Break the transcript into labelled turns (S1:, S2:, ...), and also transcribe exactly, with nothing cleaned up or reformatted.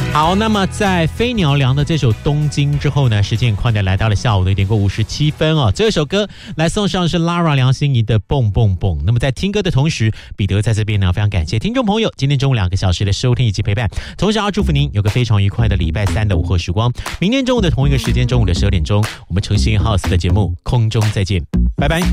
S1: 好，那么在飞鸟良的这首《东京》之后呢，时间很快的来到了下午的一点过五十七分哦。这首歌来送上是 Lara 梁心颐的《蹦蹦蹦》。那么在听歌的同时，彼得在这边呢非常感谢听众朋友今天中午两个小时的收听以及陪伴，同时要祝福您有个非常愉快的礼拜三的午后时光。明天中午的同一个时间，中午的十二点钟，我们诚信 House 的节目空中再见，拜拜。